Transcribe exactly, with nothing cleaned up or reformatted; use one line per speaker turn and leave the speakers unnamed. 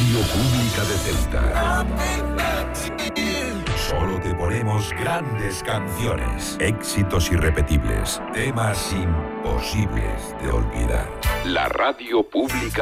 Radio Pública de Ceuta. Solo te ponemos grandes canciones, éxitos irrepetibles, temas imposibles de olvidar. La Radio Pública